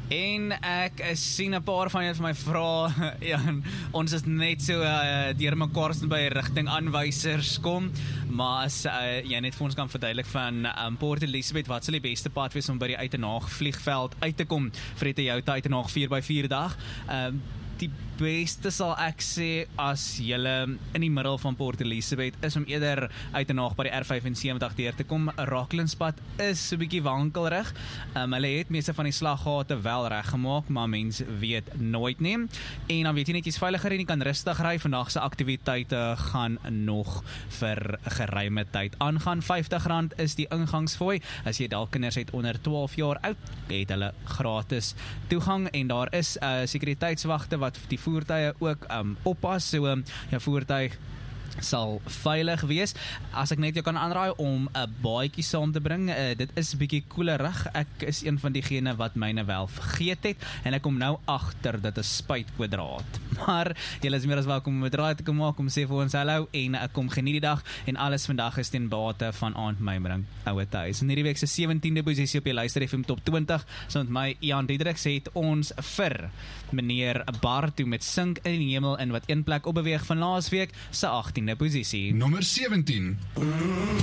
En ek sien 'n paar van julle vir my vra, ja, ons is net so deur mekaar by rigting aanwysers kom, maar as jy net vir ons kan verduidelik van Port Elizabeth, wat sal die beste pad wees om by die Uitenhaag vliegveld uit te kom vir die Toyota Uitenhaag 4x4 dag? Die beste sal ek sê as julle in die middel van Port Elizabeth is om eerder Uitenhaag by die R75 deur te kom. Racklinspad is so 'n bietjie wankelrig. Hulle het meeste van die slaggate wel reggemaak, maar mens weet nooit nie. En dan weet jy net, jy's veiliger en jy kan rustig ry. Vandag se aktiwiteite gaan nog vir geruime tyd aangaan. R50 is die ingangsfooi. As jy dalk kinders het onder 12 jaar oud, het hulle gratis toegang en daar is sekuriteitswagte wat die voertuie ook oppas, so jou voertuig sal veilig wees. As ek net jou kan aanraai om 'n baadjie saam te bring, dit is 'n bietjie koelerig. Ek is een van diegene wat myne wel vergeet het en ek kom nou agter dit is spuitkwadraat. Maar julle is meer as welkom om 'n draai te kom maak, om sê vir ons hallo en ek kom geniet die dag en alles vandag is ten bate van Aand Mymering Oue Tuis. In hierdie week se 17de posisie op die Luister FM Top 20, so met my Ian Diedriks het ons vir meneer Bartu met Sink in die Hemel in wat een plek opbeweeg van laasweek se 18de posisie. Nommer 17.